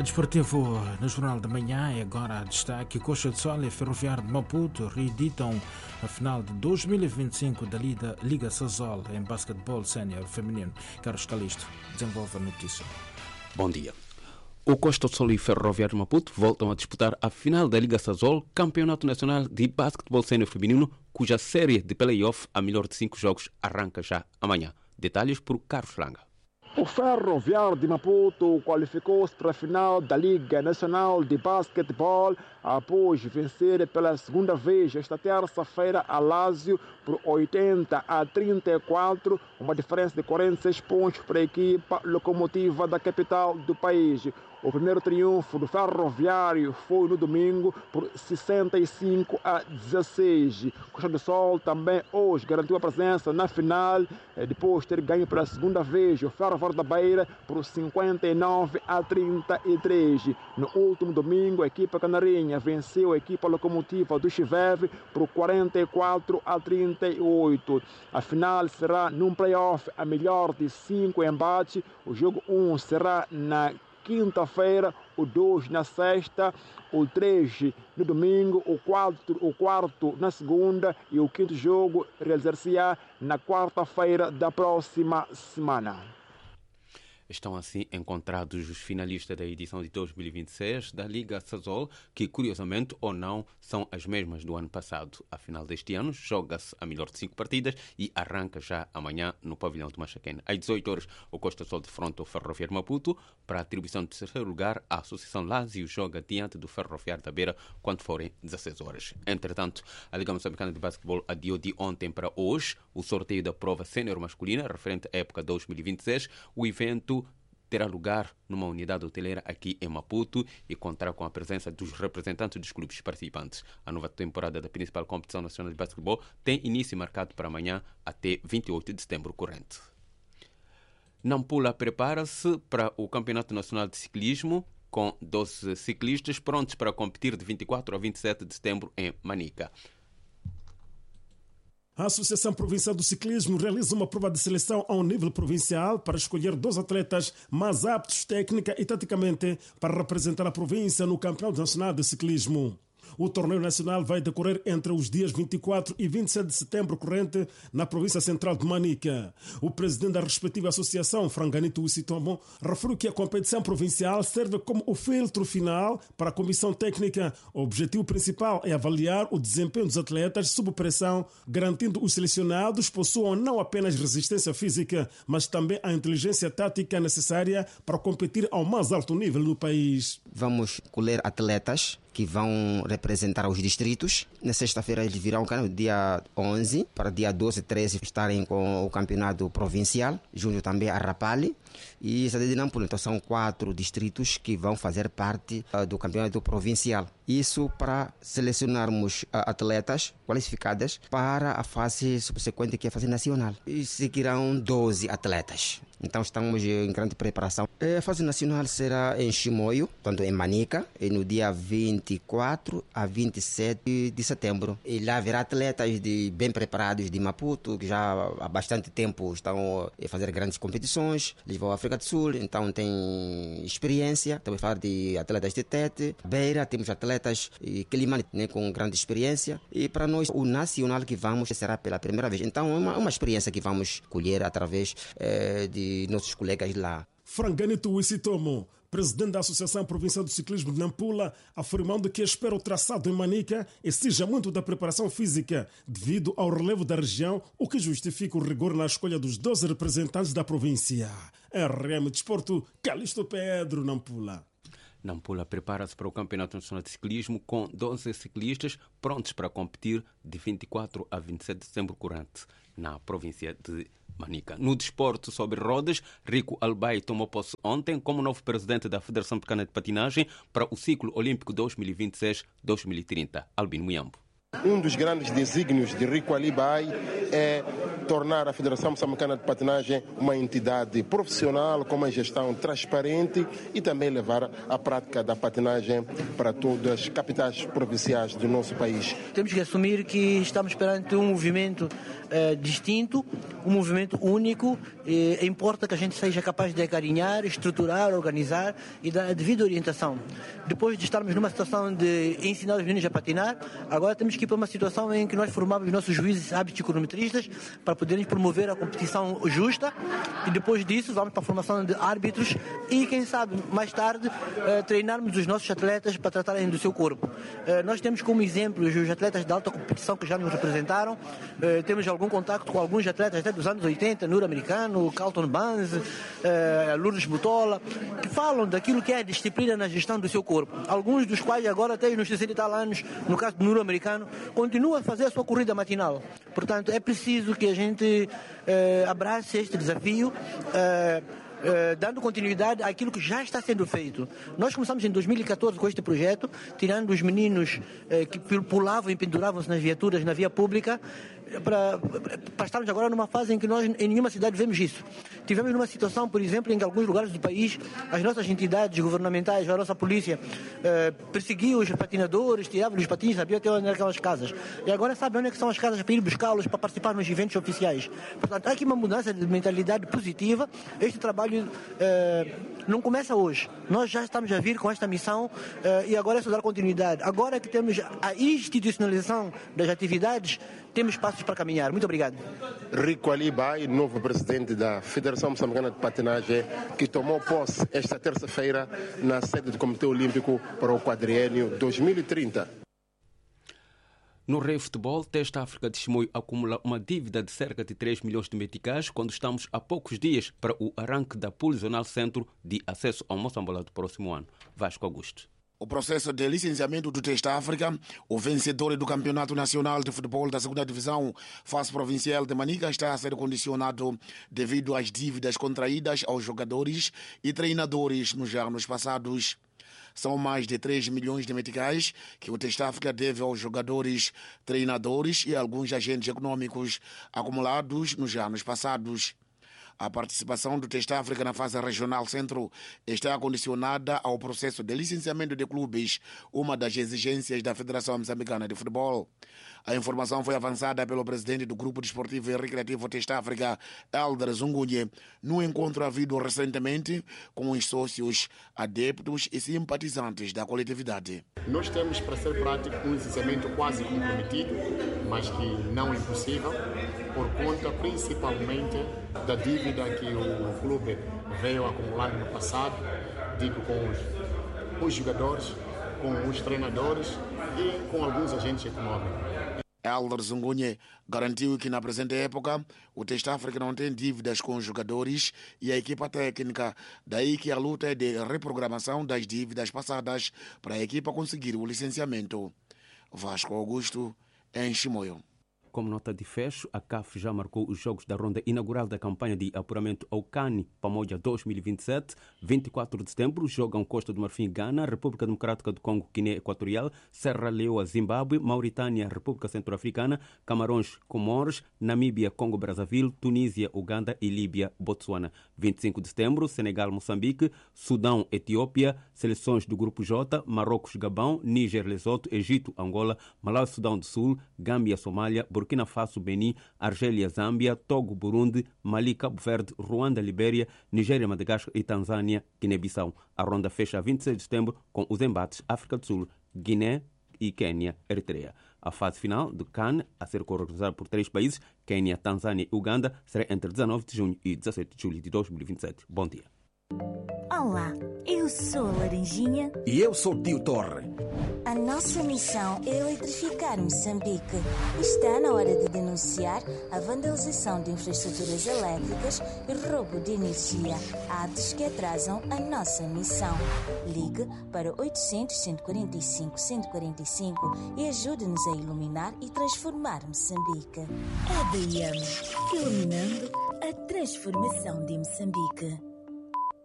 Desportivo no Jornal da Manhã e agora destaque: Coxa de Sol e Ferroviário de Maputo reeditam a final de 2025 da Liga Sazol em basquetebol sénior feminino. Carlos Calisto desenvolve a notícia. Bom dia. O Costa do Sol e Ferroviário de Maputo voltam a disputar a final da Liga Sazol, Campeonato Nacional de Basquetebol Sénior Feminino, cuja série de play-off a melhor de 5 jogos arranca já amanhã. Detalhes por Carlos Langa. O Ferroviário de Maputo qualificou-se para a final da Liga Nacional de Basquetebol após vencer pela segunda vez esta terça-feira a Lazio por 80-34, uma diferença de 46 pontos para a equipa locomotiva da capital do país. O primeiro triunfo do Ferroviário foi no domingo por 65-16. Costa do Sol também hoje garantiu a presença na final, depois de ter ganho pela segunda vez o Ferroviário da Beira por 59-33. No último domingo, a equipa canarinha venceu a equipa locomotiva do Chiveve por 44-38. A final será num playoff a melhor de 5 embates. O jogo 1 será na quinta-feira, o 2 na sexta, o 3 no domingo, o quarto na segunda e o quinto jogo realizar-se-á na quarta-feira da próxima semana. Estão assim encontrados os finalistas da edição de 2026 da Liga Sazol, que curiosamente ou não são as mesmas do ano passado. A final deste ano joga-se a melhor de 5 partidas e arranca já amanhã no pavilhão de Machaquene. Às 18 horas, o Costa Sol defronta o Ferroviário Maputo. Para a atribuição de terceiro lugar, a Associação Lazio joga diante do Ferroviário da Beira quando forem 16 horas. Entretanto, a Liga Moçambicana de Basquetebol adiou de ontem para hoje o sorteio da prova sénior masculina referente à época 2026. O evento terá lugar numa unidade hoteleira aqui em Maputo e contará com a presença dos representantes dos clubes participantes. A nova temporada da principal competição nacional de basquetebol tem início marcado para amanhã até 28 de setembro corrente. Nampula prepara-se para o Campeonato Nacional de Ciclismo com 12 ciclistas prontos para competir de 24 a 27 de setembro em Manica. A Associação Provincial do Ciclismo realiza uma prova de seleção ao nível provincial para escolher 2 atletas mais aptos técnica e taticamente para representar a província no Campeonato Nacional de Ciclismo. O torneio nacional vai decorrer entre os dias 24 e 27 de setembro corrente na província central de Manica. O presidente da respectiva associação, Franganito Usitomo, referiu que a competição provincial serve como o filtro final para a comissão técnica. O objetivo principal é avaliar o desempenho dos atletas sob pressão, garantindo os selecionados possuam não apenas resistência física, mas também a inteligência tática necessária para competir ao mais alto nível no país. Vamos colher atletas que vão representar os distritos. Na sexta-feira eles virão no dia 11, para dia 12 e 13 estarem com o campeonato provincial, junto também a Rapalli e Cidade de Nampula. Então são 4 distritos que vão fazer parte do campeonato provincial. Isso para selecionarmos atletas qualificadas para a fase subsequente, que é a fase nacional. E seguirão 12 atletas. Então estamos em grande preparação. A fase nacional será em Chimoio, tanto em Manica, e no dia 24 a 27 de setembro. E lá haverá atletas bem preparados de Maputo, que já há bastante tempo estão a fazer grandes competições. Eles vão à África do Sul, então têm experiência. Estamos a falar de atletas de Tete, Beira, temos atletas Quilimane, com grande experiência. E para nós, o nacional que vamos será pela primeira vez. Então é uma experiência que vamos colher através de nossos colegas lá. Franganito Wisitomo, presidente da Associação Provincial do Ciclismo de Nampula, afirmando que espera o traçado em Manica exija muito da preparação física devido ao relevo da região, o que justifica o rigor na escolha dos 12 representantes da província. RM Desporto, Calixto Pedro, Nampula. Nampula prepara-se para o Campeonato Nacional de Ciclismo com 12 ciclistas prontos para competir de 24 a 27 de setembro corrente na província de Manica. No desporto sobre rodas, Rico Albay tomou posse ontem como novo presidente da Federação Pequena de Patinagem para o ciclo olímpico 2026-2030. Albino Muyambo. Um dos grandes desígnios de Rico Alibai é tornar a Federação Moçambicana de Patinagem uma entidade profissional, com uma gestão transparente e também levar a prática da patinagem para todas as capitais provinciais do nosso país. Temos que assumir que estamos perante um movimento distinto, um movimento único. Importa que a gente seja capaz de acarinhar, estruturar, organizar e dar a devida orientação. Depois de estarmos numa situação de ensinar os meninos a patinar, agora temos que ir para uma situação em que nós formamos nossos juízes hábitos e cronometristas para poderem promover a competição justa, e depois disso vamos para a formação de árbitros e, quem sabe, mais tarde treinarmos os nossos atletas para tratarem do seu corpo. Nós temos como exemplo os atletas de alta competição que já nos representaram. Temos algum contacto com alguns atletas até dos anos 80, Nur-Americano, Carlton Banz, Lourdes Butola, que falam daquilo que é a disciplina na gestão do seu corpo. Alguns dos quais agora têm nos 60 e tal anos, no caso do Nur-Americano, continuam a fazer a sua corrida matinal. Portanto, é preciso que a gente abrace este desafio, dando continuidade àquilo que já está sendo feito. Nós começamos em 2014 com este projeto, tirando os meninos que pulavam e penduravam-se nas viaturas na via pública, para estarmos agora numa fase em que nós em nenhuma cidade vemos isso. Tivemos numa situação, por exemplo, em que alguns lugares do país as nossas entidades governamentais, a nossa polícia, perseguiam os patinadores, tiravam os patins, sabiam até onde eram as casas. E agora sabem onde é que são as casas para ir buscá-los, para participar nos eventos oficiais. Portanto, há aqui uma mudança de mentalidade positiva. Este trabalho não começa hoje. Nós já estamos a vir com esta missão e agora é só dar continuidade. Agora que temos a institucionalização das atividades, temos passos para caminhar. Muito obrigado. Rico Alibai, novo presidente da Federação Moçambicana de Patinagem, que tomou posse esta terça-feira na sede do Comitê Olímpico para o quadriênio 2030. No Rei Futebol, Teste África de Chimoio acumula uma dívida de cerca de 3 milhões de meticais quando estamos a poucos dias para o arranque da Pool Zonal Centro de acesso ao Moçambola do próximo ano. Vasco Augusto. O processo de licenciamento do Teste África, o vencedor do Campeonato Nacional de Futebol da 2ª Divisão, fase provincial de Manica, está a ser condicionado devido às dívidas contraídas aos jogadores e treinadores nos anos passados. São mais de 3 milhões de meticais que o Teste África deve aos jogadores, treinadores e alguns agentes econômicos acumulados nos anos passados. A participação do Teste África na fase regional centro está condicionada ao processo de licenciamento de clubes, uma das exigências da Federação Moçambicana de Futebol. A informação foi avançada pelo presidente do Grupo Desportivo e Recreativo Teste África, Elder Zungunye, no encontro havido recentemente com os sócios, adeptos e simpatizantes da coletividade. Nós temos, para ser prático, um licenciamento quase comprometido, mas que não impossível, por conta principalmente da dívida que o clube veio acumular no passado, digo com os jogadores, com os treinadores e com alguns agentes econômicos. Elder Zungunye garantiu que na presente época o Teste África não tem dívidas com os jogadores e a equipa técnica, daí que a luta é de reprogramação das dívidas passadas para a equipa conseguir o licenciamento. Vasco Augusto, em Chimoio. Como nota de fecho, a CAF já marcou os jogos da ronda inaugural da campanha de apuramento ao CAN Pamoja 2027. 24 de setembro jogam Costa do Marfim, Gana, República Democrática do Congo, Guiné Equatorial, Serra Leoa, Zimbábue, Mauritânia, República Centro-Africana, Camarões, Comores, Namíbia, Congo Brazzaville, Tunísia, Uganda e Líbia, Botsuana. 25 de setembro, Senegal, Moçambique, Sudão, Etiópia, seleções do Grupo J, Marrocos, Gabão, Níger, Lesoto, Egito, Angola, Malawi, Sudão do Sul, Gâmbia, Somália, Burkina Faso, Benin, Argélia, Zâmbia, Togo, Burundi, Mali, Cabo Verde, Ruanda, Libéria, Nigéria, Madagascar e Tanzânia, Guiné-Bissau. A ronda fecha a 26 de setembro com os embates África do Sul, Guiné e Quênia, Eritreia. A fase final do CAN, a ser organizada por 3 países, Quênia, Tanzânia e Uganda, será entre 19 de junho e 17 de julho de 2027. Bom dia. Olá, eu sou a Laranjinha. E eu sou o Tio Torre. A nossa missão é eletrificar Moçambique. Está na hora de denunciar a vandalização de infraestruturas elétricas e roubo de energia, atos que atrasam a nossa missão. Ligue para 800-145-145 e ajude-nos a iluminar e transformar Moçambique. ADM, iluminando a transformação de Moçambique.